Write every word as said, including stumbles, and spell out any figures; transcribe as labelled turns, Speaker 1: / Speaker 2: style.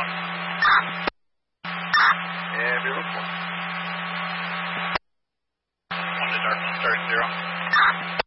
Speaker 1: one.
Speaker 2: And beautiful.
Speaker 1: One to dark, one, start zero.